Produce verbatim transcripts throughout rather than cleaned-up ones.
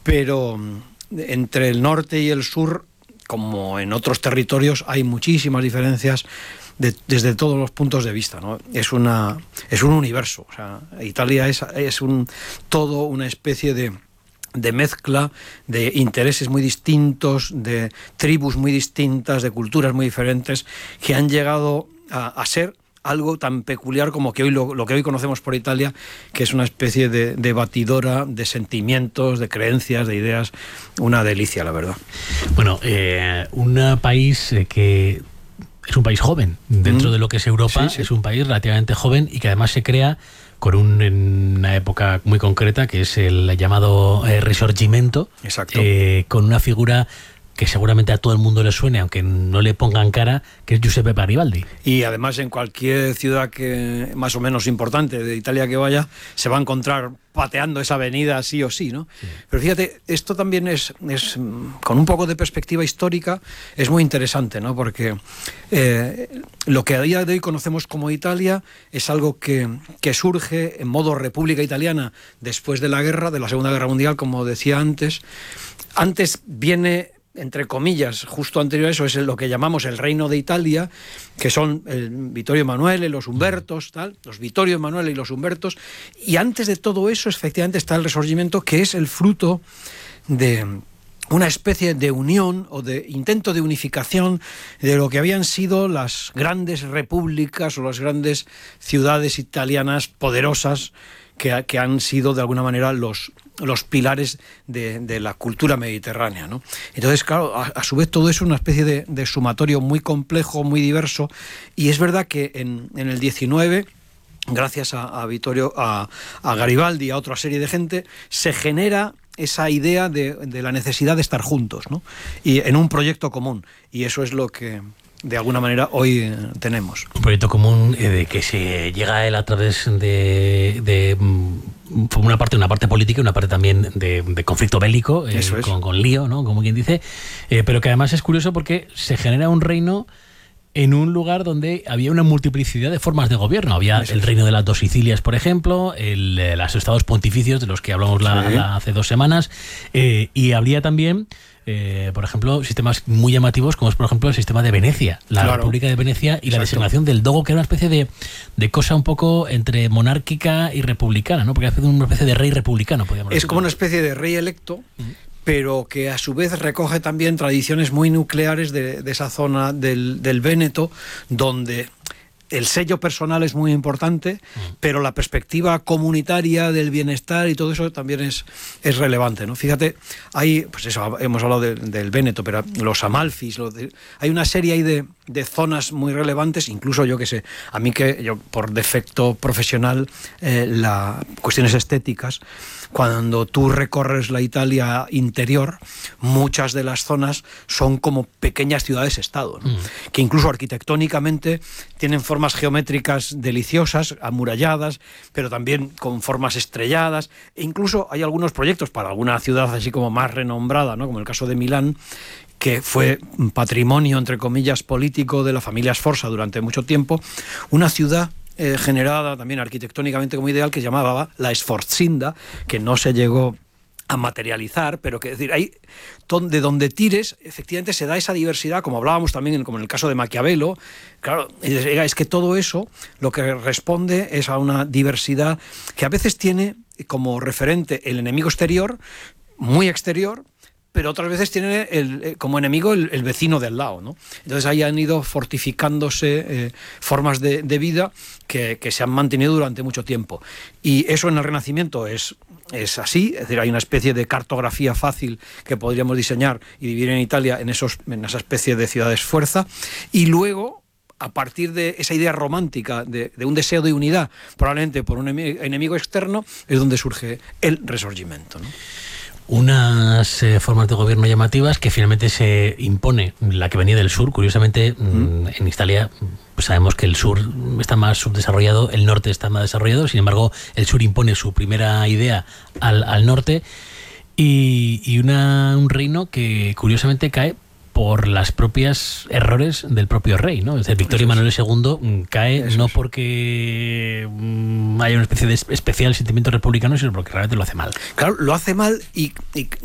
pero entre el norte y el sur, como en otros territorios, hay muchísimas diferencias de, desde todos los puntos de vista, ¿no? Es una es un universo. O sea, Italia es, es un todo una especie de, de mezcla de intereses muy distintos, de tribus muy distintas, de culturas muy diferentes, que han llegado a, a ser algo tan peculiar como que hoy lo, lo que hoy conocemos por Italia, que es una especie de, de batidora de sentimientos, de creencias, de ideas, una delicia, la verdad. Bueno, eh, un país eh, que es un país joven dentro mm. de lo que es Europa, sí, sí. Es un país relativamente joven y que además se crea con un, en una época muy concreta, que es el llamado eh, Risorgimento. Exacto. Eh, con una figura que seguramente a todo el mundo le suene, aunque no le pongan cara, que es Giuseppe Garibaldi. Y además en cualquier ciudad que más o menos importante de Italia que vaya, se va a encontrar pateando esa avenida sí o sí, ¿no? Sí. Pero fíjate, esto también es, es, con un poco de perspectiva histórica, es muy interesante, ¿no? Porque eh, lo que a día de hoy conocemos como Italia es algo que, que surge en modo República Italiana después de la guerra, de la Segunda Guerra Mundial, como decía antes. Antes viene, entre comillas, justo anterior a eso, es lo que llamamos el Reino de Italia, que son el Vittorio Emanuele, los Umbertos, tal, los Vittorio Emanuele y los Umbertos, y antes de todo eso, efectivamente, está el Risorgimento, que es el fruto de una especie de unión o de intento de unificación de lo que habían sido las grandes repúblicas o las grandes ciudades italianas poderosas que, que han sido de alguna manera los los pilares de, de la cultura mediterránea, ¿no? Entonces, claro, a, a su vez todo eso es una especie de, de sumatorio muy complejo, muy diverso, y es verdad que en, en el diecinueve, gracias a, a Vittorio, a, a Garibaldi y a otra serie de gente, se genera esa idea de, de la necesidad de estar juntos, ¿no? Y en un proyecto común, y eso es lo que de alguna manera hoy eh, tenemos. Un proyecto común eh, de que se llega a él a través de, de por una parte una parte política y una parte también de, de conflicto bélico, eh, Eso es. con, con lío, ¿no? Como quien dice, eh, pero que además es curioso porque se genera un reino en un lugar donde había una multiplicidad de formas de gobierno. Había Eso el es. reino de las dos Sicilias, por ejemplo, el, eh, los estados pontificios de los que hablamos la, sí. la, hace dos semanas, eh, y habría también Eh, por ejemplo, sistemas muy llamativos como es, por ejemplo, el sistema de Venecia, la claro. República de Venecia y Exacto. la designación del dogo, que era una especie de, de cosa un poco entre monárquica y republicana, ¿no? Porque hace una especie de rey republicano, podríamos decir. Es como una especie de rey electo, uh-huh. pero que a su vez recoge también tradiciones muy nucleares de, de esa zona del, del Véneto, donde el sello personal es muy importante, uh-huh. pero la perspectiva comunitaria del bienestar y todo eso también es, es relevante, ¿no? Fíjate, hay, pues eso, hemos hablado de, del Véneto, pero los Amalfis, los de, hay una serie ahí de, de zonas muy relevantes, incluso yo que sé, a mí que yo por defecto profesional, eh, las cuestiones estéticas, cuando tú recorres la Italia interior, muchas de las zonas son como pequeñas ciudades-estado, ¿no? Mm. Que incluso arquitectónicamente tienen formas geométricas deliciosas, amuralladas, pero también con formas estrelladas, e incluso hay algunos proyectos para alguna ciudad así como más renombrada, ¿no? Como el caso de Milán, que fue patrimonio, entre comillas, político de la familia Sforza durante mucho tiempo, una ciudad Eh, generada también arquitectónicamente como ideal, que se llamaba la Sforzinda, que no se llegó a materializar, pero que es decir, ahí donde, donde tires, efectivamente se da esa diversidad, como hablábamos también, como en el caso de Maquiavelo. Claro, es que todo eso lo que responde es a una diversidad que a veces tiene como referente el enemigo exterior, muy exterior, pero otras veces tiene el, como enemigo el, el vecino del lado, ¿no? Entonces ahí han ido fortificándose eh, formas de, de vida que, que se han mantenido durante mucho tiempo. Y eso en el Renacimiento es, es así, es decir, hay una especie de cartografía fácil que podríamos diseñar y dividir en Italia en, esos, en esa especie de ciudades fuerza, y luego, a partir de esa idea romántica de, de un deseo de unidad, probablemente por un enemigo externo, es donde surge el Risorgimento, ¿no? Unas eh, formas de gobierno llamativas que finalmente se impone la que venía del sur. Curiosamente, mm. en Italia pues sabemos que el sur está más subdesarrollado, el norte está más desarrollado, sin embargo el sur impone su primera idea al, al norte, y, y una, un reino que curiosamente cae por las propias errores del propio rey, ¿no? Es decir, Vittorio Emanuele segundo cae Eso no es. porque haya una especie de especial sentimiento republicano, sino porque realmente lo hace mal. Claro, lo hace mal y, y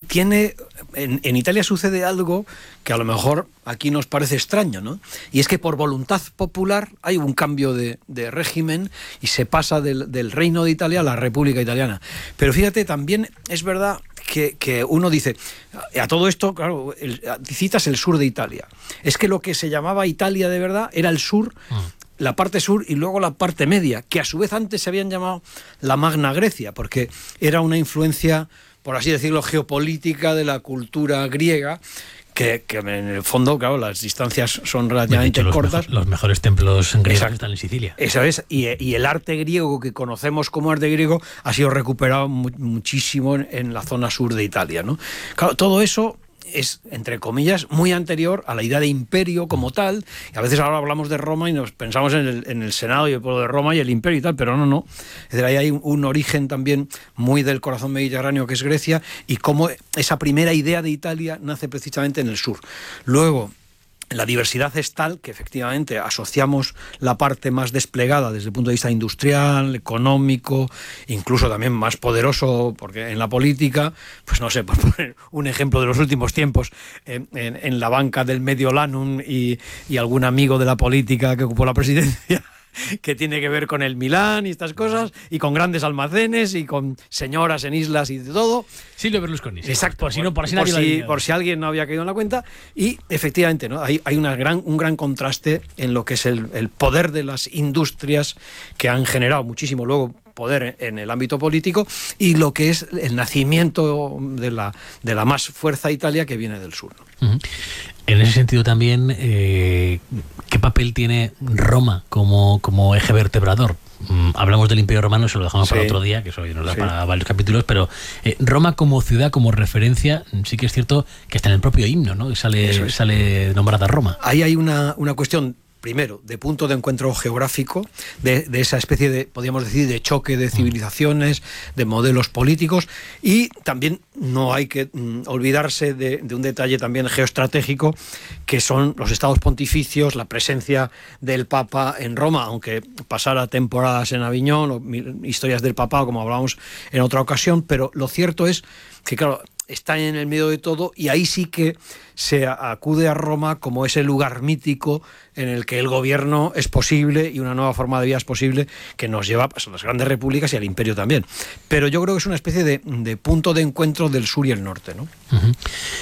tiene... En, en Italia sucede algo que a lo mejor aquí nos parece extraño, ¿no? Y es que por voluntad popular hay un cambio de, de régimen y se pasa del, del Reino de Italia a la República Italiana. Pero fíjate, también es verdad que, que uno dice, a todo esto, claro, el, citas el sur de Italia. Es que lo que se llamaba Italia de verdad era el sur, ah. la parte sur y luego la parte media, que a su vez antes se habían llamado la Magna Grecia, porque era una influencia, por así decirlo, geopolítica de la cultura griega, que, que en el fondo, claro, las distancias son relativamente los cortas. Mejor, los mejores templos griegos Exacto. están en Sicilia. Eso es, y, y el arte griego que conocemos como arte griego ha sido recuperado mu muchísimo en, en la zona sur de Italia, ¿no? Claro, todo eso es, entre comillas, muy anterior a la idea de imperio como tal, y a veces ahora hablamos de Roma y nos pensamos en el, en el Senado y el pueblo de Roma y el imperio y tal, pero no, no. Es decir, ahí hay un, un origen también muy del corazón mediterráneo que es Grecia, y cómo esa primera idea de Italia nace precisamente en el sur. Luego, la diversidad es tal que efectivamente asociamos la parte más desplegada desde el punto de vista industrial, económico, incluso también más poderoso, porque en la política, pues no sé, por poner un ejemplo de los últimos tiempos, en, en, en la banca del Mediolanum y, y algún amigo de la política que ocupó la presidencia, que tiene que ver con el Milán y estas cosas, y con grandes almacenes y con señoras en islas y de todo. Silvio Berlusconi. Sí. Exacto, por si, no, por, si, por, si, por si alguien no había caído en la cuenta. Y efectivamente, ¿no? hay, hay una gran, un gran contraste en lo que es el, el poder de las industrias, que han generado muchísimo luego poder en el ámbito político, y lo que es el nacimiento de la, de la más fuerza Italia, que viene del sur, ¿no? Uh-huh. En ese sentido también, eh, ¿qué papel tiene Roma como, como eje vertebrador? Mm, hablamos del Imperio Romano, se lo dejamos sí. para otro día, que eso nos da sí. para varios capítulos, pero eh, Roma como ciudad, como referencia, sí que es cierto que está en el propio himno, ¿no? Sale, es. sale nombrada Roma. Ahí hay una, una cuestión, primero, de punto de encuentro geográfico, de, de esa especie de, podríamos decir, de choque de civilizaciones, de modelos políticos, y también no hay que mm, olvidarse de, de un detalle también geoestratégico, que son los estados pontificios, la presencia del Papa en Roma, aunque pasara temporadas en Aviñón, o historias del Papa, como hablábamos en otra ocasión, pero lo cierto es que, claro, está en el medio de todo, y ahí sí que se acude a Roma como ese lugar mítico en el que el gobierno es posible y una nueva forma de vida es posible, que nos lleva pues, a las grandes repúblicas y al imperio también. Pero yo creo que es una especie de, de punto de encuentro del sur y el norte, ¿no? Uh-huh.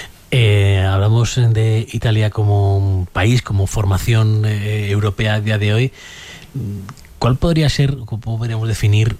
Eh, hablamos de Italia como un país, como formación eh, europea a día de hoy. ¿Cuál podría ser, cómo podríamos definir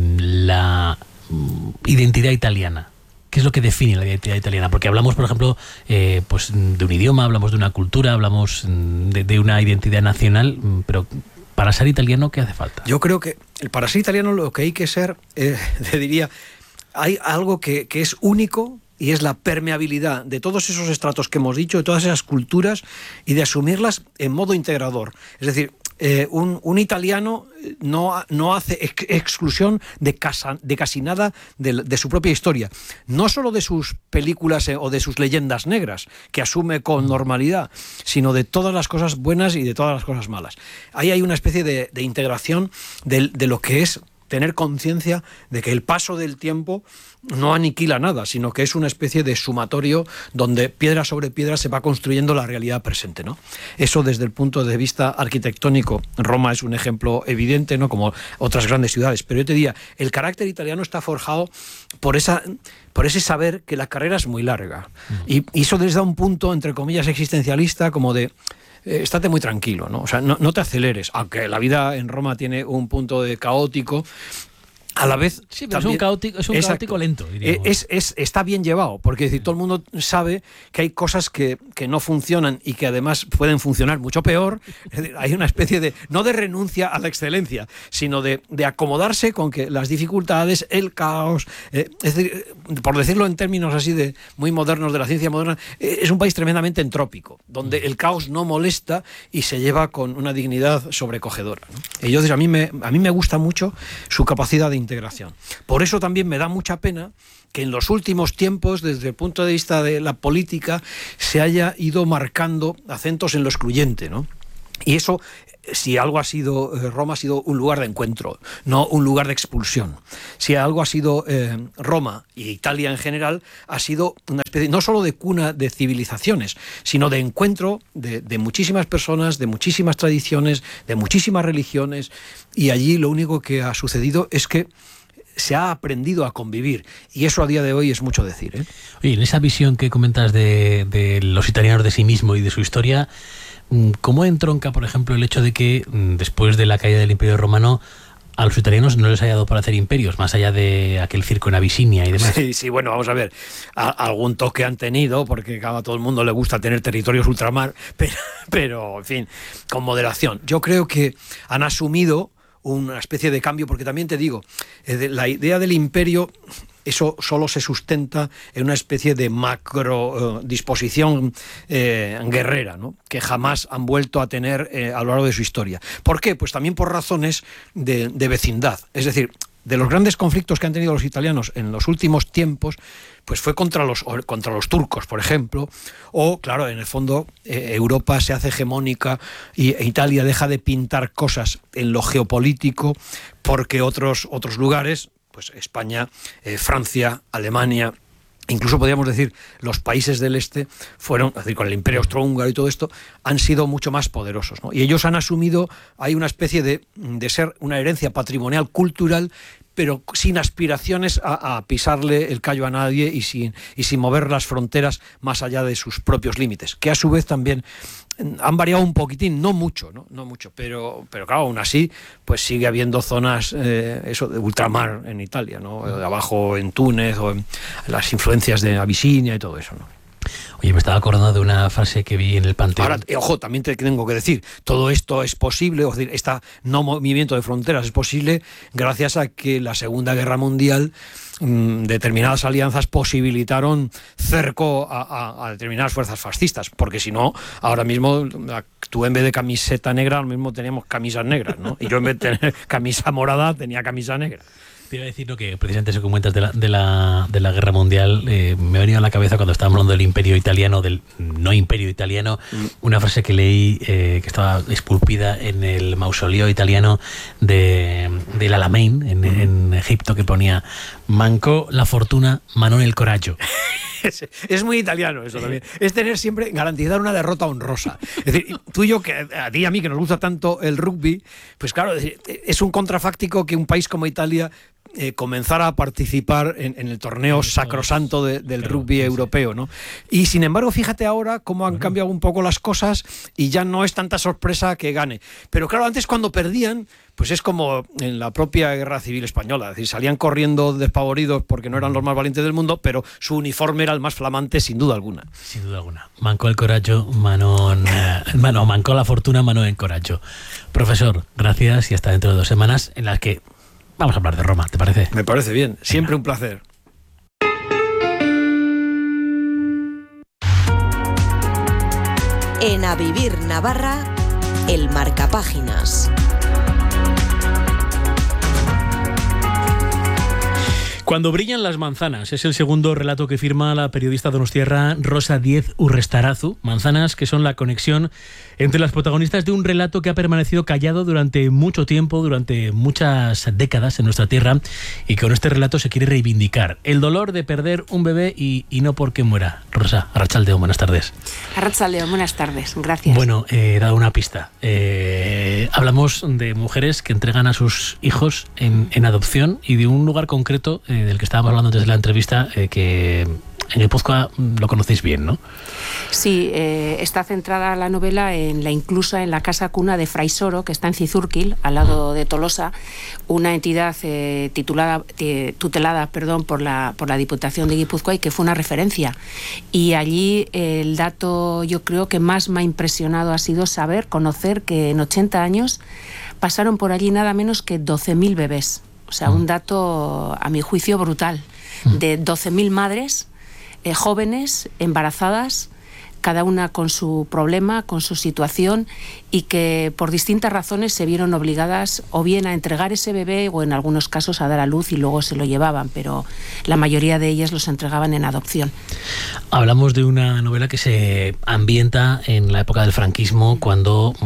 la identidad italiana? ¿Qué es lo que define la identidad italiana? Porque hablamos, por ejemplo, eh, pues de un idioma, hablamos de una cultura, hablamos de, de una identidad nacional, pero para ser italiano, ¿qué hace falta? Yo creo que para ser italiano lo que hay que ser, eh, te diría, hay algo que, que es único, y es la permeabilidad de todos esos estratos que hemos dicho, de todas esas culturas, y de asumirlas en modo integrador. Es decir, Eh, un, un italiano no, no hace ex exclusión de, casa, de casi nada de, de su propia historia, no solo de sus películas eh, o de sus leyendas negras, que asume con normalidad, sino de todas las cosas buenas y de todas las cosas malas. Ahí hay una especie de, de integración de, de lo que es tener conciencia de que el paso del tiempo no aniquila nada, sino que es una especie de sumatorio donde piedra sobre piedra se va construyendo la realidad presente, ¿no? Eso desde el punto de vista arquitectónico, Roma es un ejemplo evidente, ¿no? Como otras grandes ciudades, pero yo te diría, el carácter italiano está forjado por esa... por ese saber que la carrera es muy larga. Uh-huh. y, y eso les da un punto, entre comillas, existencialista, como de... Eh, estate muy tranquilo, ¿no? O sea, no, no te aceleres, aunque la vida en Roma tiene un punto de caótico. A la vez... Sí, pero también, es un caótico, es un caótico lento, diríamos. Es, es, está bien llevado, porque es decir, todo el mundo sabe que hay cosas que, que no funcionan y que además pueden funcionar mucho peor. Es decir, hay una especie de, no de renuncia a la excelencia, sino de, de acomodarse con que las dificultades, el caos, eh, es decir, por decirlo en términos así de muy modernos de la ciencia moderna, eh, es un país tremendamente entrópico, donde el caos no molesta y se lleva con una dignidad sobrecogedora, ¿no? Y entonces a mí me, a mí me gusta mucho su capacidad de integración. Por eso también me da mucha pena que en los últimos tiempos, desde el punto de vista de la política, se haya ido marcando acentos en lo excluyente, ¿no? Y eso, si algo ha sido, Roma ha sido un lugar de encuentro, no un lugar de expulsión. Si algo ha sido eh, Roma y Italia en general, ha sido una especie, no solo de cuna de civilizaciones, sino de encuentro de, de muchísimas personas, de muchísimas tradiciones, de muchísimas religiones, y allí lo único que ha sucedido es que se ha aprendido a convivir, y eso a día de hoy es mucho decir, ¿eh? Oye, en esa visión que comentas de, de los italianos de sí mismo y de su historia, ¿cómo entronca, por ejemplo, el hecho de que después de la caída del Imperio Romano a los italianos no les haya dado para hacer imperios, más allá de aquel circo en Abisinia y demás? Sí, sí, bueno, vamos a ver, a, algún toque han tenido, porque a todo el mundo le gusta tener territorios ultramar, pero, pero, en fin, con moderación. Yo creo que han asumido una especie de cambio, porque también te digo, eh, la idea del imperio, eso solo se sustenta en una especie de macro eh, disposición eh, guerrera, ¿no?, que jamás han vuelto a tener eh, a lo largo de su historia. ¿Por qué? Pues también por razones de, de vecindad. Es decir, de los grandes conflictos que han tenido los italianos en los últimos tiempos, pues fue contra los, contra los turcos, por ejemplo, o, claro, en el fondo eh, Europa se hace hegemónica y e Italia deja de pintar cosas en lo geopolítico porque otros, otros lugares, pues España, eh, Francia, Alemania, incluso podríamos decir los países del este, fueron, es decir, con el Imperio Austrohúngaro y todo esto, han sido mucho más poderosos, ¿no? Y ellos han asumido, hay una especie de, de ser una herencia patrimonial cultural, pero sin aspiraciones a, a pisarle el callo a nadie y sin, y sin mover las fronteras más allá de sus propios límites, que a su vez también han variado un poquitín, no mucho, no, no mucho, pero, pero claro, aún así, pues sigue habiendo zonas, eh, eso, de ultramar en Italia, ¿no? Abajo en Túnez, o en las influencias de Abisinia y todo eso, ¿no? Oye, me estaba acordando de una frase que vi en el Panteón. Ahora, ojo, también te tengo que decir, todo esto es posible, es decir, este no movimiento de fronteras es posible gracias a que la Segunda Guerra Mundial, mmm, determinadas alianzas posibilitaron cerco a, a, a determinadas fuerzas fascistas, porque si no, ahora mismo tú en vez de camiseta negra, ahora mismo teníamos camisas negras, ¿no? Y yo en vez de tener camisa morada, tenía camisa negra. Te iba a decir, ¿no?, que precisamente eso que comentas de la, de la, de la Guerra Mundial, eh, me ha venido a la cabeza cuando estábamos hablando del Imperio Italiano, del no Imperio Italiano, mm. una frase que leí eh, que estaba esculpida en el mausoleo italiano de, del Alamein, en, mm. en Egipto, que ponía: mancó la fortuna, manó el coraggio. Es, es muy italiano eso también. Es tener siempre, garantizar una derrota honrosa. Es decir, tú y yo, que a ti y a mí, que nos gusta tanto el rugby, pues claro, es un contrafáctico que un país como Italia eh, comenzara a participar en, en el torneo sacrosanto de, del claro, rugby sí, europeo, ¿no? Y sin embargo, fíjate ahora cómo han cambiado un poco las cosas y ya no es tanta sorpresa que gane. Pero claro, antes cuando perdían, pues es como en la propia Guerra Civil Española, es decir, salían corriendo despavoridos porque no eran los más valientes del mundo, pero su uniforme era el más flamante sin duda alguna. Sin duda alguna. Mancó el coraggio, manó, mano, mancó la fortuna, manó el coraggio. Profesor, gracias y hasta dentro de dos semanas en las que vamos a hablar de Roma, ¿te parece? Me parece bien, siempre Venga. Un placer. En A Vivir Navarra, el Marcapáginas. Cuando brillan las manzanas es el segundo relato que firma la periodista donostiarra Rosa Diez Urrestarazu. Manzanas que son la conexión entre las protagonistas de un relato que ha permanecido callado durante mucho tiempo, durante muchas décadas en nuestra tierra, y con este relato se quiere reivindicar el dolor de perder un bebé y, y no porque muera. Rosa, Arratsaldeon, buenas tardes. Arratsaldeon, buenas tardes, gracias. Bueno, he dado una pista. Eh, hablamos de mujeres que entregan a sus hijos en, en adopción y de un lugar concreto eh, del que estábamos hablando antes de la entrevista, eh, que en Guipúzcoa lo conocéis bien, ¿no? Sí, eh, está centrada la novela en la inclusa en la casa cuna de Fraisoro, que está en Cizurquil, al lado de Tolosa, una entidad eh, titulada, eh, tutelada perdón, por, la, por la Diputación de Guipúzcoa y que fue una referencia. Y allí eh, el dato, yo creo, que más me ha impresionado ha sido saber, conocer que en ochenta años pasaron por allí nada menos que doce mil bebés. O sea, un dato, a mi juicio, brutal. De doce mil madres, eh, jóvenes, embarazadas, cada una con su problema, con su situación, y que por distintas razones se vieron obligadas o bien a entregar ese bebé o en algunos casos a dar a luz y luego se lo llevaban, pero la mayoría de ellas los entregaban en adopción. Hablamos de una novela que se ambienta en la época del franquismo, cuando pues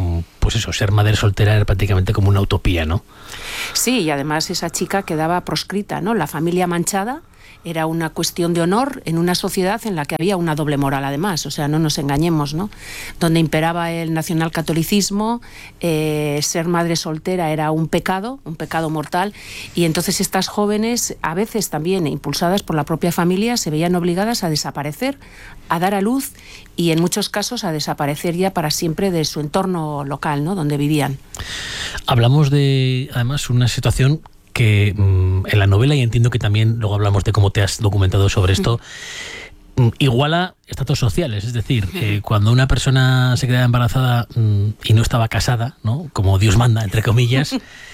pues eso, ser madre soltera era prácticamente como una utopía, ¿no? Sí, y además esa chica quedaba proscrita, ¿no? La familia manchada era una cuestión de honor en una sociedad en la que había una doble moral, además, o sea, no nos engañemos, ¿no? Donde imperaba el nacionalcatolicismo, eh, ser madre soltera era un pecado, un pecado mortal, y entonces estas jóvenes, a veces también impulsadas por la propia familia, se veían obligadas a desaparecer, a dar a luz y en muchos casos a desaparecer ya para siempre de su entorno local, ¿no? Donde vivían. Hablamos de, además, una situación que mmm, en la novela, y entiendo que también luego hablamos de cómo te has documentado sobre esto, mmm, iguala estatus sociales, es decir, eh, cuando una persona se quedaba embarazada mmm, y no estaba casada, ¿no? Como Dios manda, entre comillas,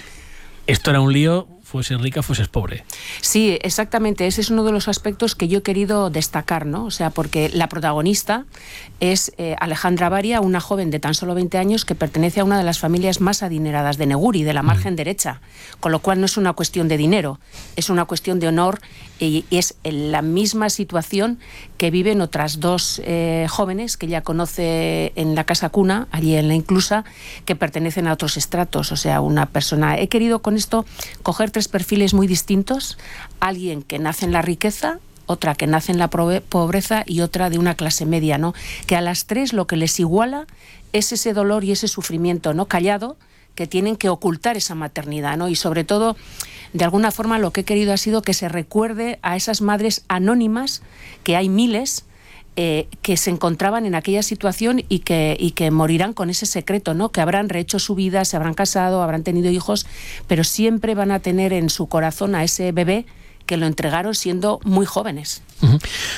esto era un lío, fueses rica, fueses pobre. Sí, exactamente. Ese es uno de los aspectos que yo he querido destacar, ¿no? O sea, porque la protagonista es eh, Alejandra Baria, una joven de tan solo veinte años que pertenece a una de las familias más adineradas de Neguri, de la margen mm. derecha, con lo cual no es una cuestión de dinero, es una cuestión de honor y, y es en la misma situación que viven otras dos eh, jóvenes que ella conoce en la Casa Cuna, allí en La Inclusa, que pertenecen a otros estratos. O sea, una persona... He querido con esto coger tres perfiles muy distintos, alguien que nace en la riqueza, otra que nace en la pobreza y otra de una clase media, ¿no? Que a las tres lo que les iguala es ese dolor y ese sufrimiento, ¿no? Callado, que tienen que ocultar esa maternidad, ¿no? Y sobre todo, de alguna forma, lo que he querido ha sido que se recuerde a esas madres anónimas, que hay miles, Eh, que se encontraban en aquella situación y que, y que morirán con ese secreto, ¿no? Que habrán rehecho su vida, se habrán casado, habrán tenido hijos, pero siempre van a tener en su corazón a ese bebé que lo entregaron siendo muy jóvenes. Uh-huh.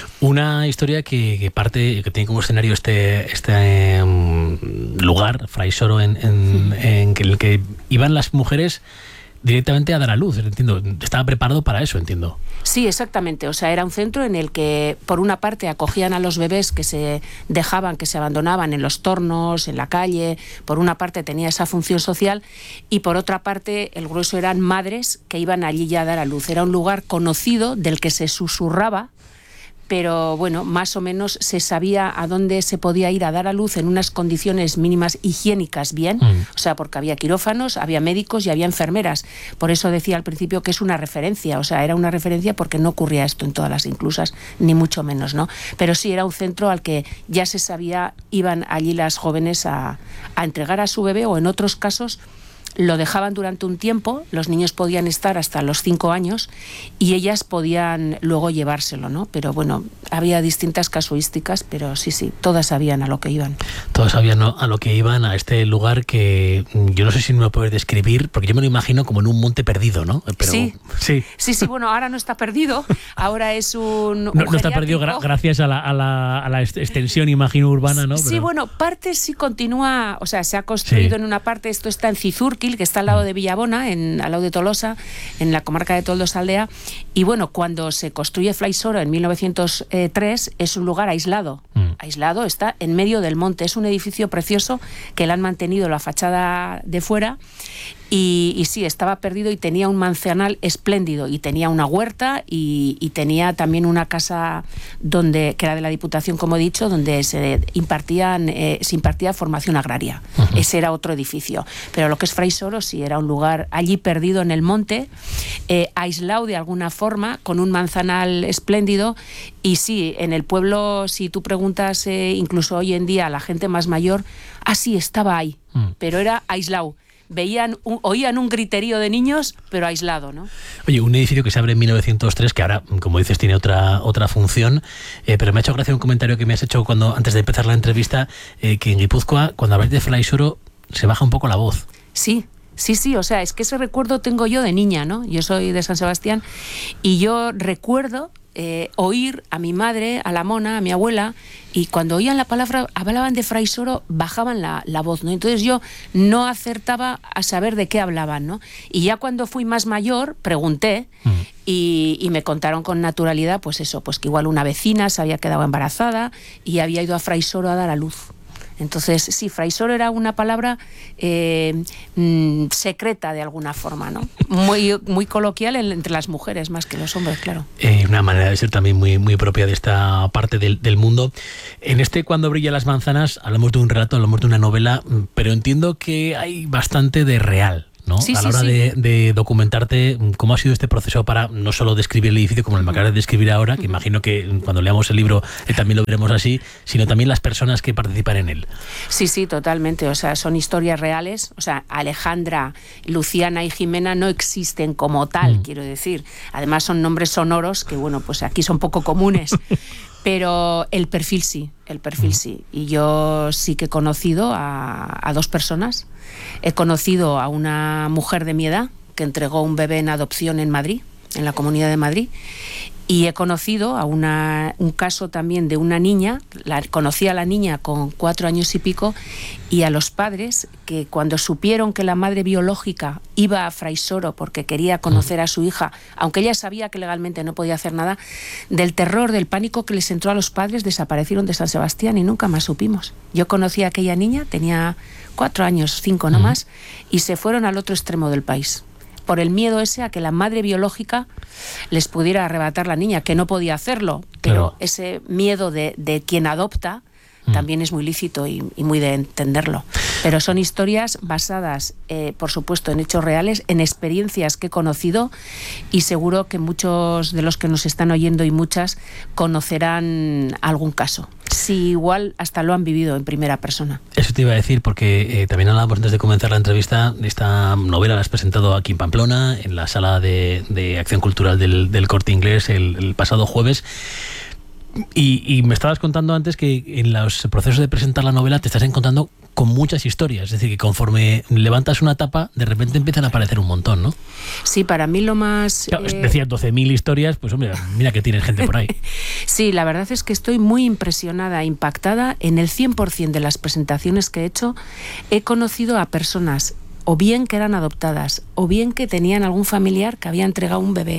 Una historia que, que parte, que tiene como escenario este, este um, lugar, Fraisoro, en, en, en, en el que iban las mujeres directamente a dar a luz, entiendo. Estaba preparado para eso, entiendo. Sí, exactamente. O sea, era un centro en el que, por una parte, acogían a los bebés que se dejaban, que se abandonaban en los tornos, en la calle. Por una parte tenía esa función social y por otra parte el grueso eran madres que iban allí ya a dar a luz. Era un lugar conocido del que se susurraba, pero bueno, más o menos se sabía a dónde se podía ir a dar a luz en unas condiciones mínimas higiénicas bien, mm. o sea, porque había quirófanos, había médicos y había enfermeras. Por eso decía al principio que es una referencia, o sea, era una referencia porque no ocurría esto en todas las inclusas, ni mucho menos, ¿no? Pero sí era un centro al que ya se sabía, iban allí las jóvenes a, a entregar a su bebé, o en otros casos lo dejaban durante un tiempo, los niños podían estar hasta los cinco años y ellas podían luego llevárselo, ¿no? Pero bueno, había distintas casuísticas, pero sí, sí, todas sabían a lo que iban. Todas sabían a lo que iban, a este lugar que yo no sé si me lo puedes describir, porque yo me lo imagino como en un monte perdido, ¿no? Pero, sí, sí, sí, sí, bueno, ahora no está perdido, ahora es un... un no, no está perdido gra- gracias a la, a, la, a la extensión, imagino, urbana, ¿no? Sí, Pero... bueno, parte sí continúa, o sea, se ha construido sí. en una parte, esto está en Cizurquil, que está al lado de Villabona, en, al lado de Tolosa, en la comarca de Toldosaldea, y bueno, cuando se construye Fraisoro en mil novecientos tres, es un lugar aislado, mm. aislado, está en medio del monte, es un edificio precioso que le han mantenido la fachada de fuera. Y, y sí, estaba perdido y tenía un manzanal espléndido y tenía una huerta y, y tenía también una casa donde que era de la Diputación, como he dicho, donde se impartían eh, se impartía formación agraria. Uh-huh. Ese era otro edificio. Pero lo que es Fraisoro sí era un lugar allí perdido en el monte, eh, aislado de alguna forma, con un manzanal espléndido. Y sí, en el pueblo, si tú preguntas eh, incluso hoy en día a la gente más mayor, ah, sí, estaba ahí, uh-huh. pero era aislado. Veían, un, oían un griterío de niños, pero aislado, ¿no? Oye, un edificio que se abre en mil novecientos tres, que ahora, como dices, tiene otra otra función, eh, pero me ha hecho gracia un comentario que me has hecho cuando antes de empezar la entrevista, eh, que en Guipúzcoa, cuando hablas de Fraisoro, se baja un poco la voz. Sí, sí, sí, o sea, es que ese recuerdo tengo yo de niña, ¿no? Yo soy de San Sebastián y yo recuerdo eh, oír a mi madre, a la mona, a mi abuela, y cuando oían la palabra, hablaban de Fraisoro, bajaban la, la voz, ¿no? Entonces yo no acertaba a saber de qué hablaban, ¿no? Y ya cuando fui más mayor, pregunté, mm. y, y me contaron con naturalidad, pues eso, pues que igual una vecina se había quedado embarazada y había ido a Fraisoro a dar a luz. Entonces, sí, Fraisoro era una palabra eh, mmm, secreta de alguna forma, ¿no? Muy, muy coloquial entre las mujeres más que los hombres, claro. Eh, una manera de ser también muy, muy propia de esta parte del, del mundo. En este Cuando brillan las manzanas hablamos de un relato, hablamos de una novela, pero entiendo que hay bastante de real, ¿no? Sí, a la sí, hora sí. de, de documentarte, ¿cómo ha sido este proceso para no solo describir el edificio como el me acabas de describir ahora, que uh-huh. imagino que cuando leamos el libro eh, también lo veremos así, sino también las personas que participan en él? Sí, sí, totalmente. O sea, son historias reales. O sea, Alejandra, Luciana y Jimena no existen como tal, uh-huh. quiero decir. Además son nombres sonoros que, bueno, pues aquí son poco comunes. Pero el perfil sí, el perfil sí. Y yo sí que he conocido a, a dos personas. He conocido a una mujer de mi edad que entregó un bebé en adopción en Madrid, en la Comunidad de Madrid. Y he conocido a una, un caso también de una niña, la, conocí a la niña con cuatro años y pico, y a los padres que cuando supieron que la madre biológica iba a Fraisoro porque quería conocer a su hija, aunque ella sabía que legalmente no podía hacer nada, del terror, del pánico que les entró a los padres, desaparecieron de San Sebastián y nunca más supimos. Yo conocí a aquella niña, tenía cuatro años, cinco no más, y se fueron al otro extremo del país, por el miedo ese a que la madre biológica les pudiera arrebatar la niña, que no podía hacerlo, pero claro. ese miedo de, de quien adopta mm. también es muy lícito y, y muy de entenderlo. Pero son historias basadas, eh, por supuesto, en hechos reales, en experiencias que he conocido, y seguro que muchos de los que nos están oyendo y muchas conocerán algún caso. Si igual hasta lo han vivido en primera persona. Eso te iba a decir, porque eh, también hablábamos antes de comenzar la entrevista. Esta novela la has presentado aquí en Pamplona, en la sala de, de Acción Cultural del, del Corte Inglés, el, el pasado jueves. Y, y me estabas contando antes que en los procesos de presentar la novela te estás encontrando con muchas historias, es decir, que conforme levantas una tapa, de repente empiezan a aparecer un montón, ¿no? Sí, para mí lo más... Claro, eh... decías doce mil historias, pues hombre, mira que tienes gente por ahí. Sí, la verdad es que estoy muy impresionada, impactada. En el cien por ciento de las presentaciones que he hecho, he conocido a personas o bien que eran adoptadas, o bien que tenían algún familiar que había entregado un bebé,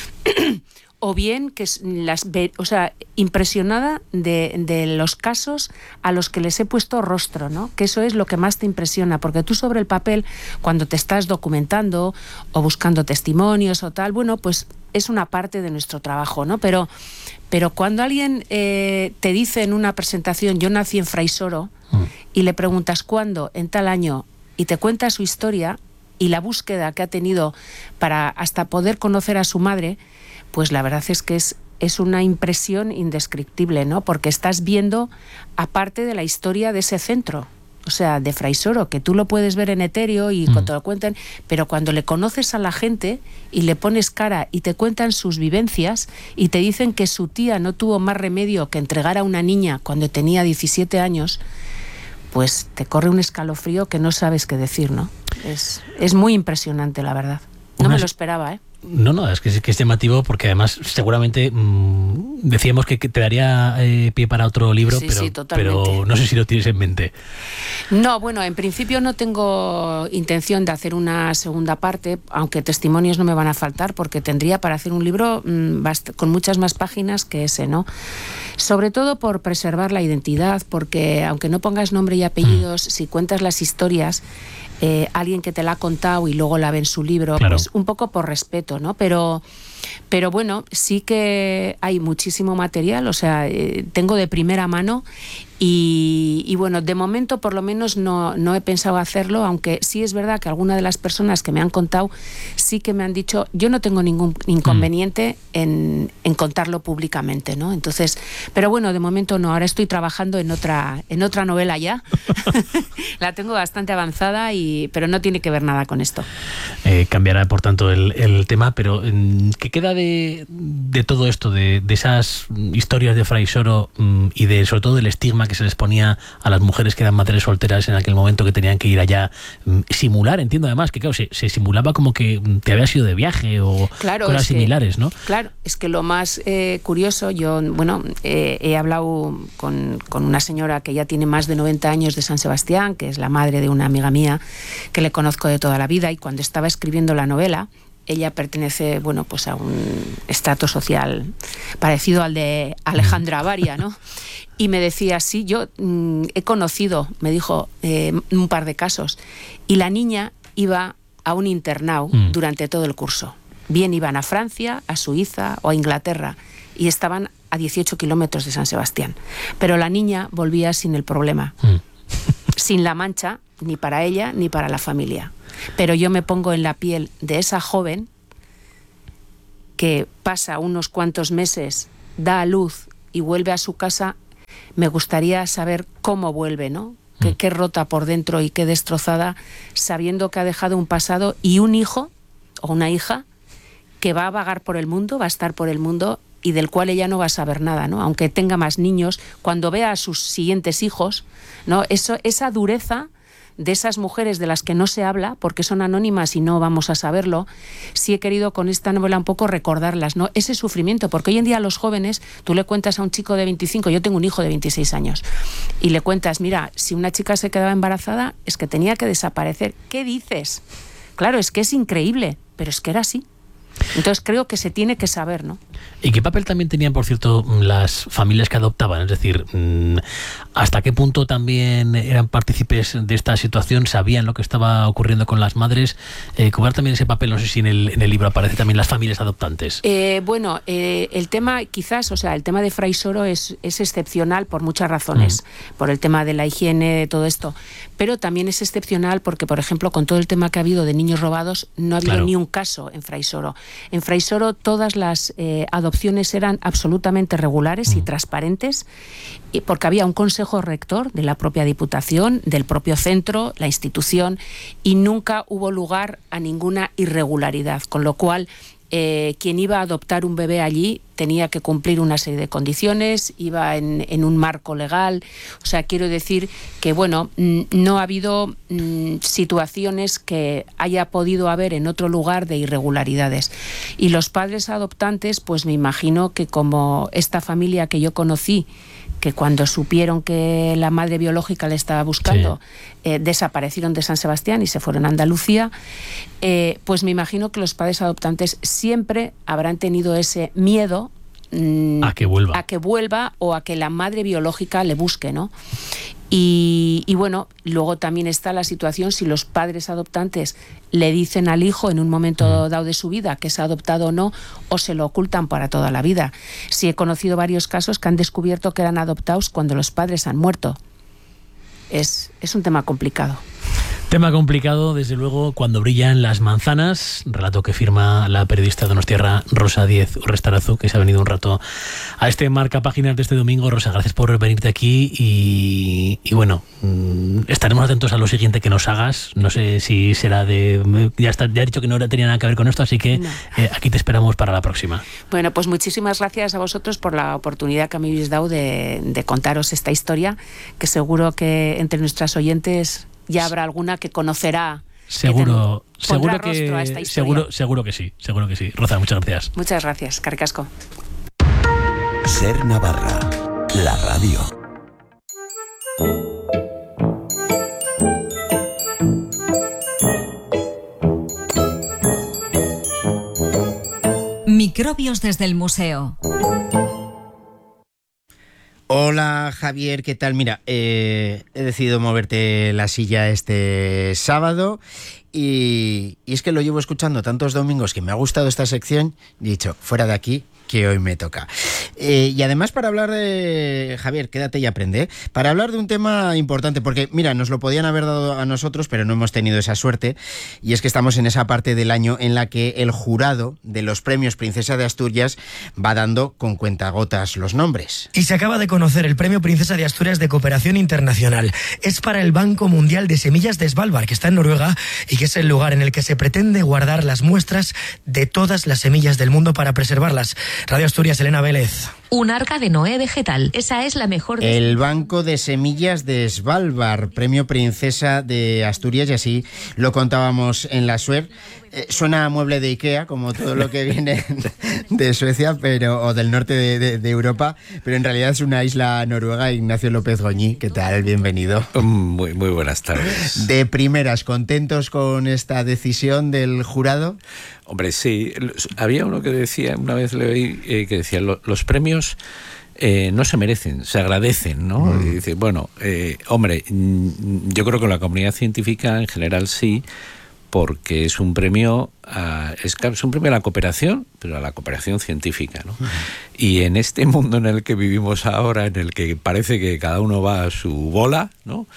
o bien que las ve, o sea, impresionada de, de los casos a los que les he puesto rostro, ¿no? Que eso es lo que más te impresiona, porque tú sobre el papel, cuando te estás documentando o buscando testimonios o tal, bueno, pues es una parte de nuestro trabajo, ¿no? Pero, pero cuando alguien eh, te dice en una presentación, yo nací en Fraisoro, mm. y le preguntas cuándo, en tal año, y te cuenta su historia y la búsqueda que ha tenido para hasta poder conocer a su madre, pues la verdad es que es, es una impresión indescriptible, ¿no? Porque estás viendo aparte de la historia de ese centro, o sea, de Fraisoro, que tú lo puedes ver en etéreo y mm. te lo cuentan, pero cuando le conoces a la gente y le pones cara y te cuentan sus vivencias y te dicen que su tía no tuvo más remedio que entregar a una niña cuando tenía diecisiete años, pues te corre un escalofrío que no sabes qué decir, ¿no? Es, es muy impresionante, la verdad. No me lo esperaba, ¿eh? No, no, es que, es que es llamativo, porque además seguramente mmm, decíamos que, que te daría eh, pie para otro libro, sí, pero, sí, pero no sé si lo tienes en mente. No, bueno, en principio no tengo intención de hacer una segunda parte, aunque testimonios no me van a faltar, porque tendría para hacer un libro mmm, bast- con muchas más páginas que ese, ¿no? Sobre todo por preservar la identidad, porque aunque no pongas nombre y apellidos, mm. si cuentas las historias, Eh, alguien que te la ha contado y luego la ve en su libro, claro. pues un poco por respeto, ¿no? Pero, pero bueno, sí que hay muchísimo material, o sea, eh, tengo de primera mano y, y bueno, de momento por lo menos no, no he pensado hacerlo, aunque sí es verdad que algunas de las personas que me han contado sí que me han dicho, yo no tengo ningún inconveniente mm. en, en contarlo públicamente, ¿no? Entonces, pero bueno, de momento no, ahora estoy trabajando en otra, en otra novela ya, la tengo bastante avanzada, y, pero no tiene que ver nada con esto. Eh, cambiará por tanto el, el tema, pero ¿qué queda de, de todo esto, de, de esas historias de Fraisoro mmm, y de sobre todo del estigma que se les ponía a las mujeres que eran madres solteras en aquel momento, que tenían que ir allá, mmm, simular? Entiendo además que claro, se, se simulaba como que te habías ido de viaje o claro, cosas similares, que, ¿no? Claro, es que lo más eh, curioso, yo, bueno, eh, he hablado con, con una señora que ya tiene más de noventa años de San Sebastián, que es la madre de una amiga mía que le conozco de toda la vida, y cuando estaba escribiendo la novela, ella pertenece, bueno, pues a un estrato social parecido al de Alejandra Avaria, ¿no? Y me decía, sí, yo mmm, he conocido, me dijo, eh, un par de casos. Y la niña iba a un internado mm. durante todo el curso. Bien iban a Francia, a Suiza o a Inglaterra y estaban a dieciocho kilómetros de San Sebastián. Pero la niña volvía sin el problema, mm. sin la mancha, ni para ella ni para la familia. Pero yo me pongo en la piel de esa joven que pasa unos cuantos meses, da a luz y vuelve a su casa. Me gustaría saber cómo vuelve, ¿no? Qué, mm. qué rota por dentro y qué destrozada, sabiendo que ha dejado un pasado y un hijo o una hija que va a vagar por el mundo, va a estar por el mundo y del cual ella no va a saber nada, ¿no? Aunque tenga más niños, cuando vea a sus siguientes hijos, ¿no? Eso, esa dureza de esas mujeres de las que no se habla, porque son anónimas y no vamos a saberlo, sí he querido con esta novela un poco recordarlas, ¿no? Ese sufrimiento, porque hoy en día a los jóvenes, tú le cuentas a un chico de veinticinco, yo tengo un hijo de veintiséis años, y le cuentas, mira, si una chica se quedaba embarazada, es que tenía que desaparecer. ¿Qué dices? Claro, es que es increíble, pero es que era así. Entonces creo que se tiene que saber, ¿no? ¿Y qué papel también tenían, por cierto, las familias que adoptaban? Es decir, ¿hasta qué punto también eran partícipes de esta situación? ¿Sabían lo que estaba ocurriendo con las madres? Eh, ¿Cobrar también ese papel? No sé si en el, en el libro aparece también las familias adoptantes. Eh, bueno, eh, el tema quizás, o sea, el tema de Fraisoro es, es excepcional por muchas razones. Mm. Por el tema de la higiene, de todo esto. Pero también es excepcional porque, por ejemplo, con todo el tema que ha habido de niños robados, no ha habido claro. ni un caso en Fraisoro. En Fraisoro todas las eh, adopciones eran absolutamente regulares mm. y transparentes, y porque había un consejo rector de la propia Diputación, del propio centro, la institución, y nunca hubo lugar a ninguna irregularidad, con lo cual eh, quien iba a adoptar un bebé allí tenía que cumplir una serie de condiciones, iba en, en un marco legal. O sea, quiero decir que, bueno, no ha habido mm, situaciones que haya podido haber en otro lugar de irregularidades. Y los padres adoptantes, pues me imagino que como esta familia que yo conocí, que cuando supieron que la madre biológica le estaba buscando, sí. eh, desaparecieron de San Sebastián y se fueron a Andalucía, eh, pues me imagino que los padres adoptantes siempre habrán tenido ese miedo mmm, a que vuelva. a que vuelva o a que la madre biológica le busque, ¿no? Y, y bueno, luego también está la situación si los padres adoptantes le dicen al hijo en un momento dado de su vida que es adoptado o no, o se lo ocultan para toda la vida. Sí he conocido varios casos que han descubierto que eran adoptados cuando los padres han muerto. Es, es un tema complicado. Tema complicado, desde luego, cuando brillan las manzanas, relato que firma la periodista donostiarra Rosa Díez Urrestarazu, que se ha venido un rato a este marca páginas de este domingo. Rosa, gracias por venirte aquí y, y bueno, estaremos atentos a lo siguiente que nos hagas. No sé si será de... Ya, está, ya he dicho que no tenía nada que ver con esto, así que no. eh, aquí te esperamos para la próxima. Bueno, pues muchísimas gracias a vosotros por la oportunidad que me habéis dado de, de contaros esta historia, que seguro que entre nuestras oyentes ya habrá alguna que conocerá. Seguro, que seguro que seguro, seguro que sí, seguro que sí. Rosa, muchas gracias. Muchas gracias, Carcasco. Ser Navarra, la radio. Microbios desde el museo. Hola Javier, ¿qué tal? Mira, eh, he decidido moverte la silla este sábado y, y es que lo llevo escuchando tantos domingos que me ha gustado esta sección y he dicho, fuera de aquí, que hoy me toca. Eh, y además para hablar de... Javier, quédate y aprende, ¿eh? Para hablar de un tema importante, porque mira, nos lo podían haber dado a nosotros, pero no hemos tenido esa suerte, y es que estamos en esa parte del año en la que el jurado de los premios Princesa de Asturias va dando con cuentagotas los nombres. Y se acaba de conocer el premio Princesa de Asturias de Cooperación Internacional. Es para el Banco Mundial de Semillas de Svalbard, que está en Noruega, y que es el lugar en el que se pretende guardar las muestras de todas las semillas del mundo para preservarlas. Radio Asturias, Elena Vélez. Un arca de Noé vegetal. Esa es la mejor. De... El Banco de Semillas de Svalbard, premio Princesa de Asturias, y así lo contábamos en la SUER. Eh, suena a mueble de Ikea, como todo lo que viene de Suecia pero o del norte de, de, de Europa, pero en realidad es una isla noruega. Ignacio López Goñi, ¿qué tal? Bienvenido. Muy, muy buenas tardes. De primeras, ¿contentos con esta decisión del jurado? Hombre, sí. Había uno que decía, una vez le oí, eh, que decía, lo, los premios eh, no se merecen, se agradecen, ¿no? Mm. Y dice, bueno, eh, hombre, yo creo que la comunidad científica en general sí, porque es un premio a, es, es un premio a la cooperación, pero a la cooperación científica, ¿no? Uh-huh. Y en este mundo en el que vivimos ahora, en el que parece que cada uno va a su bola, ¿no?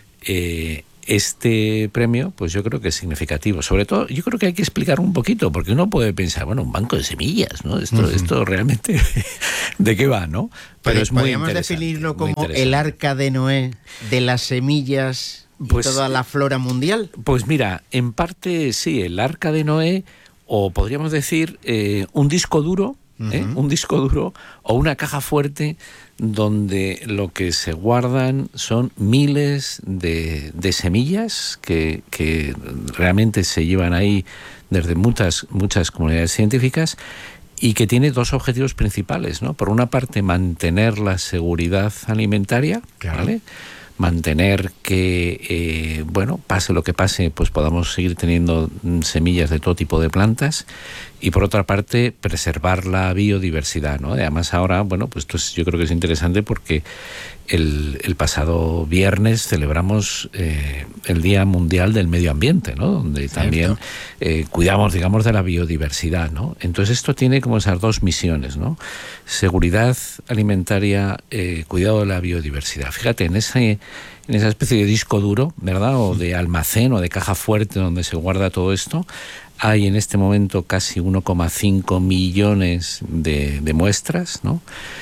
Eh, este premio, pues yo creo que es significativo. Sobre todo, yo creo que hay que explicar un poquito, porque uno puede pensar, bueno, un banco de semillas, ¿no? Esto, uh-huh. esto realmente, ¿de qué va, no? Pero es muy podríamos definirlo como el arca de Noé de las semillas. Pues, ¿toda la flora mundial? Pues mira, en parte sí, el arca de Noé, o podríamos decir eh, un disco duro, uh-huh. ¿eh? un disco duro o una caja fuerte donde lo que se guardan son miles de, de semillas que, que realmente se llevan ahí desde muchas, muchas comunidades científicas y que tiene dos objetivos principales, ¿no? Por una parte, mantener la seguridad alimentaria, claro. ¿vale? Mantener que, eh, bueno, pase lo que pase, pues podamos seguir teniendo semillas de todo tipo de plantas, y por otra parte preservar la biodiversidad, ¿no? Además ahora, bueno, pues esto es, yo creo que es interesante porque el, el pasado viernes celebramos eh, el Día Mundial del Medio Ambiente, ¿no? Donde también eh, cuidamos, digamos, de la biodiversidad, ¿no? Entonces esto tiene como esas dos misiones, ¿no? Seguridad alimentaria, eh, cuidado de la biodiversidad. Fíjate, en ese en esa especie de disco duro, ¿verdad? O de almacén o de caja fuerte donde se guarda todo esto, hay en este momento casi uno coma cinco millones de, de muestras, ¿no?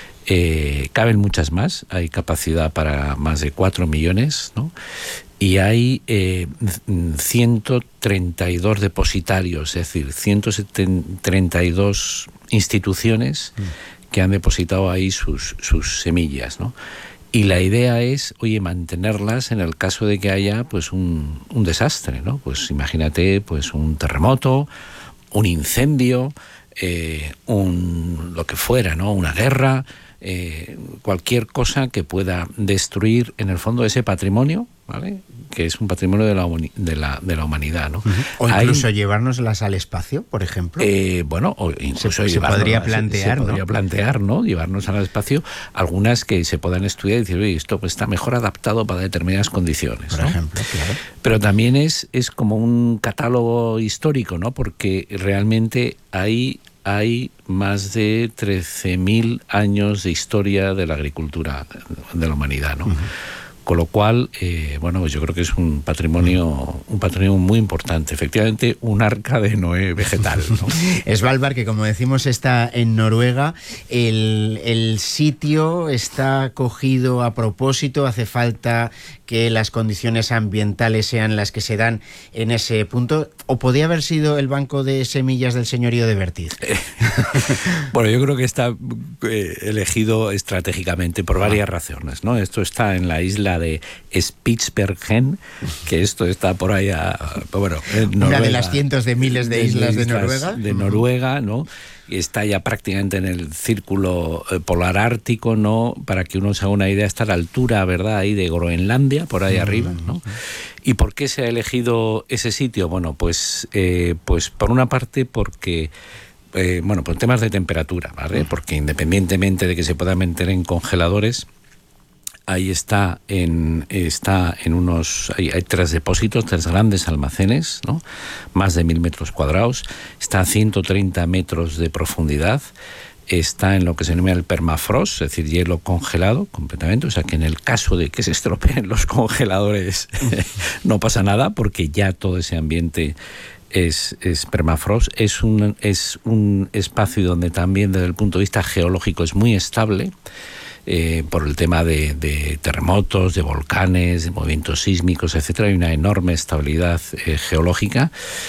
Eh, caben muchas más, hay capacidad para más de cuatro millones, ¿no? Y hay eh, ciento treinta y dos depositarios, es decir, ciento treinta y dos instituciones que han depositado ahí sus, sus semillas, ¿no? Y la idea es, oye, mantenerlas en el caso de que haya pues un, un desastre, ¿no? Pues imagínate pues un terremoto, un incendio, eh, un lo que fuera, ¿no? Una guerra, eh, cualquier cosa que pueda destruir en el fondo ese patrimonio, ¿vale? Que es un patrimonio de la, de la, de la humanidad, ¿no? Uh-huh. O incluso Hay, llevárnoslas al espacio, por ejemplo. Eh, bueno, o incluso se, se podría plantear, se, se ¿no? podría plantear, ¿no? Llevarnos al espacio algunas que se puedan estudiar y decir, oye, esto pues, está mejor adaptado para determinadas condiciones, por ¿no? ejemplo, claro. Pero también es, es como un catálogo histórico, ¿no? Porque realmente hay hay más de trece mil años de historia de la agricultura de la humanidad, ¿no? Uh-huh. Con lo cual, eh, bueno, pues yo creo que es un patrimonio, un patrimonio muy importante. Efectivamente, un arca de Noé vegetal, ¿no? Svalbard, que como decimos está en Noruega, el, el sitio está cogido a propósito, hace falta que las condiciones ambientales sean las que se dan en ese punto, o podría haber sido el banco de semillas del señorío de Vertiz. Bueno, yo creo que está eh, elegido estratégicamente por varias razones, ¿no? Esto está en la isla de Spitsbergen, que esto está por ahí a, bueno, en Noruega, una de las cientos de miles de, de islas de Noruega, de Noruega, ¿no? Está ya prácticamente en el círculo polar ártico, ¿no? Para que uno se haga una idea, está a la altura, ¿verdad? Ahí de Groenlandia, por ahí uh-huh. arriba, ¿no? ¿Y por qué se ha elegido ese sitio? Bueno, pues, eh, pues por una parte porque eh, bueno, por temas de temperatura, ¿vale? Uh-huh. Porque independientemente de que se pueda meter en congeladores, ahí está en, está en unos, hay, hay tres depósitos, tres grandes almacenes, ¿no? Más de mil metros cuadrados, está a ciento treinta metros de profundidad, está en lo que se denomina el permafrost, es decir, hielo congelado completamente, o sea que en el caso de que se estropeen los congeladores no pasa nada, porque ya todo ese ambiente es, es permafrost, es un, es un espacio donde también desde el punto de vista geológico es muy estable, Eh, por el tema de, de terremotos, de volcanes, de movimientos sísmicos, etcétera. Hay una enorme estabilidad eh, geológica.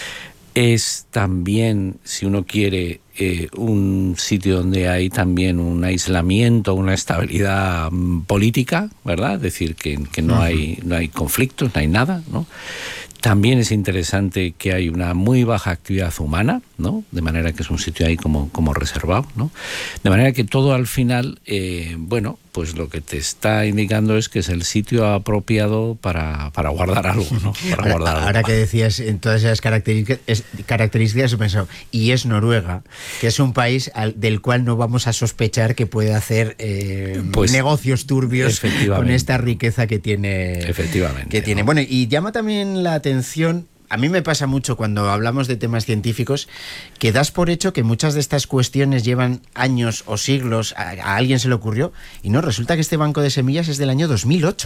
Es también, si uno quiere, eh, un sitio donde hay también un aislamiento, una estabilidad um, política, ¿verdad? Es decir, que, que no, uh-huh. hay, no hay conflictos, no hay nada, ¿no? También es interesante que hay una muy baja actividad humana, ¿no? De manera que es un sitio ahí como, como reservado, ¿no? De manera que todo al final, eh, bueno, pues lo que te está indicando es que es el sitio apropiado para, para guardar algo, ¿no? Para ahora, guardar algo. Ahora que decías en todas esas características, características he pensado, y es Noruega, que es un país al, del cual no vamos a sospechar que puede hacer eh, pues, negocios turbios con esta riqueza que tiene. Efectivamente. Que tiene. ¿no? Bueno, y llama también la atención. A mí me pasa mucho cuando hablamos de temas científicos que das por hecho que muchas de estas cuestiones llevan años o siglos, a, a alguien se le ocurrió, y no, resulta que este banco de semillas es del año dos mil ocho.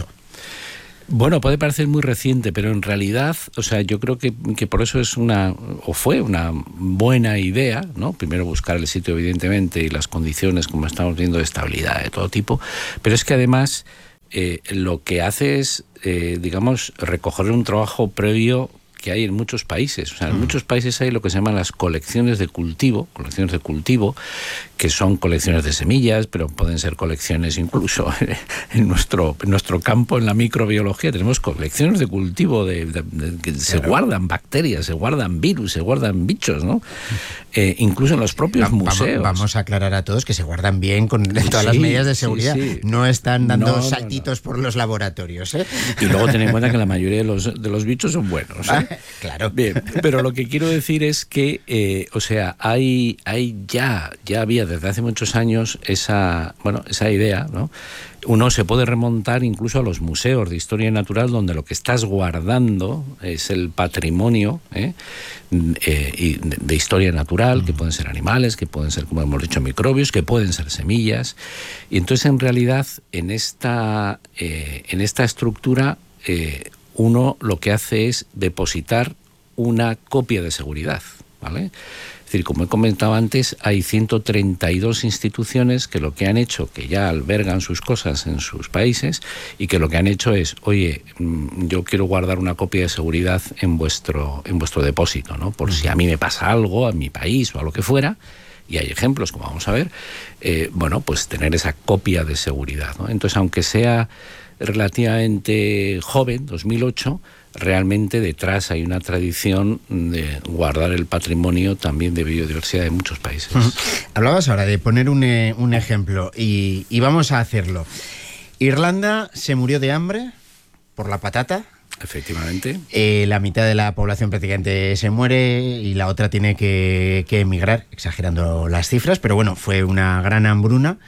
Bueno, puede parecer muy reciente, pero en realidad, o sea, yo creo que, que por eso es una, o fue una buena idea, ¿no? Primero buscar el sitio, evidentemente, y las condiciones, como estamos viendo, de estabilidad de todo tipo, pero es que además eh, lo que hace es, eh, digamos, recoger un trabajo previo que hay en muchos países. O sea, en muchos países hay lo que se llaman las colecciones de cultivo, colecciones de cultivo, que son colecciones de semillas, pero pueden ser colecciones incluso en nuestro, en nuestro campo, en la microbiología, tenemos colecciones de cultivo de, de, de que se claro. guardan bacterias, se guardan virus, se guardan bichos, ¿no? Eh, incluso en los propios Va, museos. Vamos, vamos a aclarar a todos que se guardan bien con todas sí, las medidas de seguridad. Sí, sí. No están dando no, saltitos no, no. por los laboratorios, ¿eh? Y luego ten en cuenta que la mayoría de los, de los bichos son buenos, ¿eh? Claro. Bien, pero lo que quiero decir es que, eh, o sea, hay, hay ya, ya había desde hace muchos años esa, bueno, esa idea, ¿no? Uno se puede remontar incluso a los museos de historia natural, donde lo que estás guardando es el patrimonio ¿eh? Eh, y de, de historia natural, que pueden ser animales, que pueden ser, como hemos dicho, microbios, que pueden ser semillas. Y entonces, en realidad, en esta, eh, en esta estructura, eh, uno lo que hace es depositar una copia de seguridad, ¿vale? Es decir, como he comentado antes, hay ciento treinta y dos instituciones que lo que han hecho, que ya albergan sus cosas en sus países, y que lo que han hecho es, oye, yo quiero guardar una copia de seguridad en vuestro, en vuestro depósito, ¿no? Por si a mí me pasa algo, a mi país o a lo que fuera, y hay ejemplos, como vamos a ver, eh, bueno, pues tener esa copia de seguridad, ¿no? Entonces, aunque sea relativamente joven, dos mil ocho, realmente detrás hay una tradición de guardar el patrimonio también de biodiversidad de muchos países. Uh-huh. Hablabas ahora de poner un, eh, un ejemplo y, y vamos a hacerlo. Irlanda se murió de hambre por la patata. Efectivamente. Eh, la mitad de la población prácticamente se muere y la otra tiene que, que emigrar, exagerando las cifras, pero bueno, fue una gran hambruna.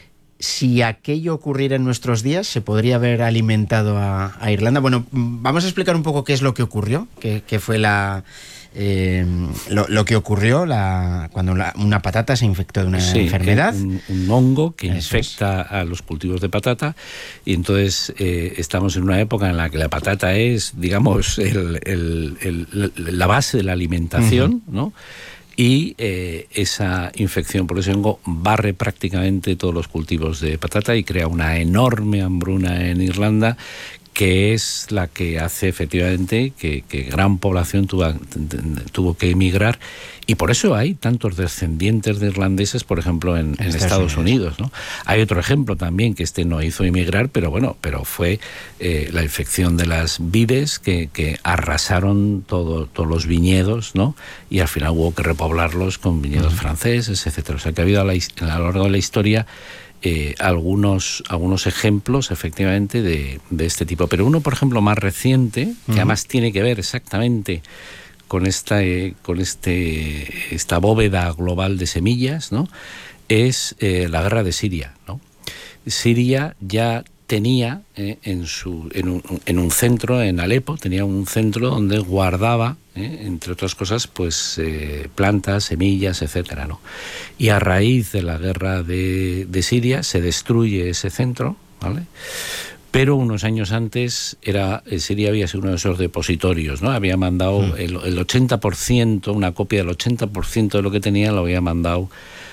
Si aquello ocurriera en nuestros días, ¿se podría haber alimentado a, a Irlanda? Bueno, vamos a explicar un poco qué es lo que ocurrió, qué, qué fue la, eh, lo, lo que ocurrió la, cuando la, una patata se infectó de una sí, enfermedad. Un, un hongo que Eso infecta es. a los cultivos de patata, y entonces eh, estamos en una época en la que la patata es, digamos, el, el, el, la base de la alimentación, uh-huh. ¿no? Y eh, esa infección por ese hongo barre prácticamente todos los cultivos de patata y crea una enorme hambruna en Irlanda, que es la que hace efectivamente que, que gran población tuvo, tuvo que emigrar, y por eso hay tantos descendientes de irlandeses, por ejemplo, en, en Estados Unidos, ¿no? Hay otro ejemplo también que este no hizo emigrar, pero bueno, pero fue eh, la infección de las vides que, que arrasaron todo, todos los viñedos, ¿no? Y al final hubo que repoblarlos con viñedos uh-huh. franceses, etcétera. O sea que ha habido a, la, a lo largo de la historia Eh, algunos, algunos ejemplos efectivamente de, de este tipo, pero uno, por ejemplo, más reciente, que uh-huh. además tiene que ver exactamente con esta, eh, con este, esta bóveda global de semillas, ¿no? Es eh, la guerra de Siria, ¿no? Siria ya tenía eh, en, su, en, un, en un centro, en Alepo, tenía un centro donde guardaba, eh, entre otras cosas, pues eh, plantas, semillas, etcétera, ¿no? Y a raíz de la guerra de, de Siria se destruye ese centro, ¿vale? Pero unos años antes era, Siria había sido uno de esos depositorios, ¿no? Había mandado mm. el, el ochenta por ciento, una copia del ochenta por ciento de lo que tenía, lo había mandado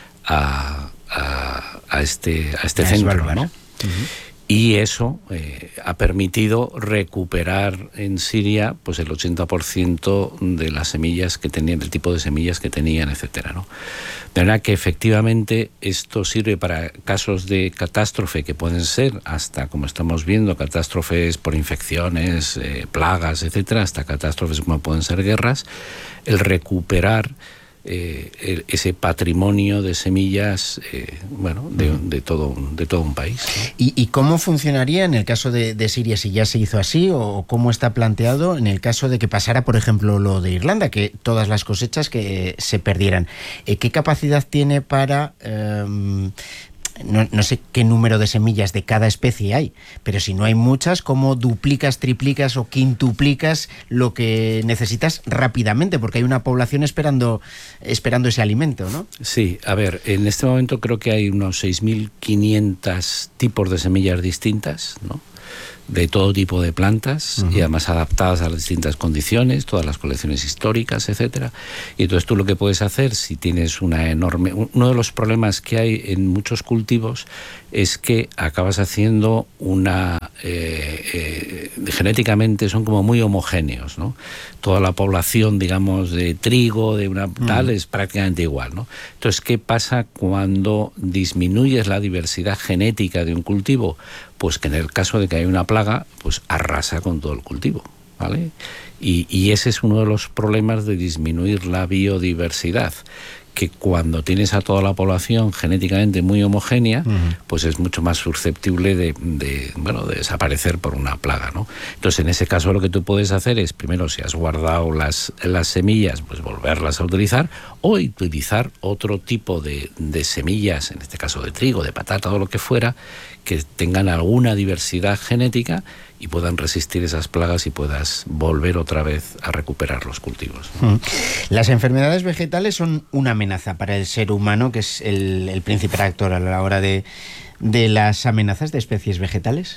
a, a, a este, a este centro, ¿no? Uh-huh. Y eso eh, ha permitido recuperar en Siria pues el ochenta por ciento de las semillas que tenían, del tipo de semillas que tenían, etcétera, ¿no? De manera que efectivamente esto sirve para casos de catástrofe que pueden ser hasta, como estamos viendo, catástrofes por infecciones, eh, plagas, etcétera, hasta catástrofes como pueden ser guerras. El recuperar eh, el, ese patrimonio de semillas, eh, bueno, de, de, todo, de todo un país, ¿no? ¿Y, ¿Y cómo funcionaría en el caso de, de Siria, si ya se hizo así, o cómo está planteado en el caso de que pasara, por ejemplo, lo de Irlanda, que todas las cosechas que se perdieran? Eh, ¿Qué capacidad tiene para... Eh, No, no sé qué número de semillas de cada especie hay, pero si no hay muchas, ¿cómo duplicas, triplicas o quintuplicas lo que necesitas rápidamente? Porque hay una población esperando, esperando ese alimento, ¿no? Sí, a ver, en este momento creo que hay unos seis mil quinientos tipos de semillas distintas, ¿no? De todo tipo de plantas, uh-huh. y además adaptadas a las distintas condiciones, todas las colecciones históricas, etcétera. Y entonces tú lo que puedes hacer, si tienes una enorme... Uno de los problemas que hay en muchos cultivos es que acabas haciendo una... Eh, eh, genéticamente son como muy homogéneos, ¿no? Toda la población, digamos, de trigo, de una tal, uh-huh. es prácticamente igual, ¿no? Entonces, ¿qué pasa cuando disminuyes la diversidad genética de un cultivo? Pues que en el caso de que haya una plaga, pues arrasa con todo el cultivo, ¿vale? Y, y ese es uno de los problemas de disminuir la biodiversidad, que cuando tienes a toda la población genéticamente muy homogénea, uh-huh. pues es mucho más susceptible de, de, bueno, de desaparecer por una plaga, ¿no? Entonces, en ese caso lo que tú puedes hacer es, primero, si has guardado las, las semillas, pues volverlas a utilizar, o utilizar otro tipo de, de semillas, en este caso de trigo, de patata o lo que fuera, que tengan alguna diversidad genética y puedan resistir esas plagas y puedas volver otra vez a recuperar los cultivos, ¿no? Las enfermedades vegetales son una amenaza para el ser humano, que es el, el principal actor a la hora de, de las amenazas de especies vegetales.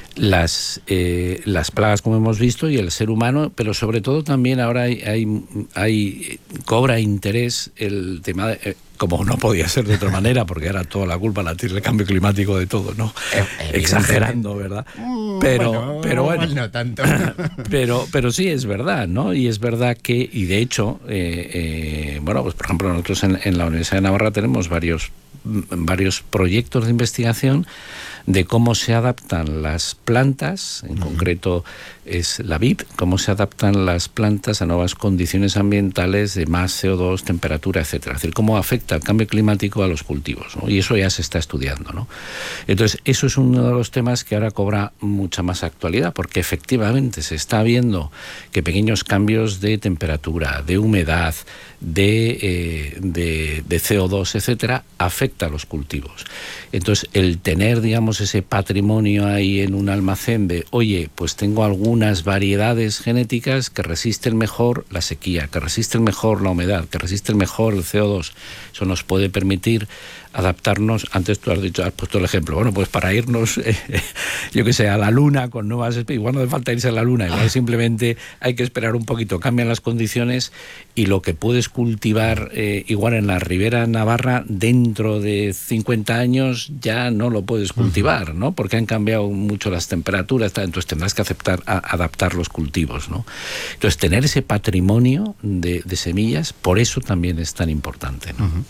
Las, eh, las plagas, como hemos visto, y el ser humano, pero sobre todo también ahora hay, hay, hay cobra interés el tema de... Eh, como no podía ser de otra manera, porque ahora toda la culpa la tiene el cambio climático de todo, ¿no? Exagerando, ¿verdad? Pero bueno, pero bueno, no tanto. pero pero sí es verdad, ¿no? Y es verdad que, y de hecho, eh, eh, bueno, pues por ejemplo nosotros en, en la Universidad de Navarra tenemos varios varios proyectos de investigación de cómo se adaptan las plantas, en uh-huh. concreto es la vid, cómo se adaptan las plantas a nuevas condiciones ambientales de más C O dos, temperatura, etcétera. Es decir, cómo afecta el cambio climático a los cultivos, ¿no? Y eso ya se está estudiando, ¿no? Entonces, eso es uno de los temas que ahora cobra mucha más actualidad, porque efectivamente se está viendo que pequeños cambios de temperatura, de humedad, de, eh, de, de C O dos, etcétera, afecta a los cultivos. Entonces, el tener, digamos, ese patrimonio ahí en un almacén de, oye, pues tengo algunas variedades genéticas que resisten mejor la sequía, que resisten mejor la humedad, que resisten mejor el C O dos. Eso nos puede permitir adaptarnos. Antes tú has dicho, has puesto el ejemplo, bueno, pues para irnos, eh, yo que sé, a la luna con nuevas especies, igual no hace falta irse a la luna, igual simplemente hay que esperar un poquito, cambian las condiciones y lo que puedes cultivar eh, igual en la Ribera Navarra dentro de cincuenta años ya no lo puedes cultivar, ¿no? Porque han cambiado mucho las temperaturas, entonces tendrás que aceptar, a, adaptar los cultivos, ¿no? Entonces tener ese patrimonio de, de semillas, por eso también es tan importante, ¿no? Uh-huh.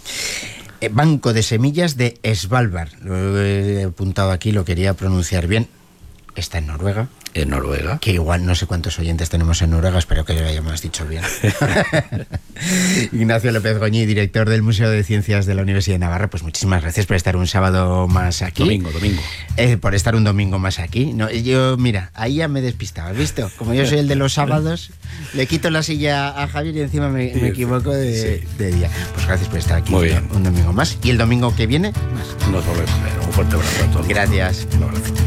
Banco de Semillas de Svalbard. Lo he apuntado aquí, lo quería pronunciar bien. Está en Noruega. En Noruega. Que igual no sé cuántos oyentes tenemos en Noruega, espero que lo hayamos dicho bien. Ignacio López Goñi, director del Museo de Ciencias de la Universidad de Navarra, pues muchísimas gracias por estar un sábado más aquí. Domingo, domingo. Eh, por estar un domingo más aquí. No, yo, mira, ahí ya me he despistado, ¿has visto? Como yo soy el de los sábados, le quito la silla a Javier y encima me, me equivoco de, sí. de día. Pues gracias por estar aquí Muy bien. un domingo más. Y el domingo que viene, más. Nos volvemos a ver. Un fuerte abrazo a todos. Gracias. Un abrazo.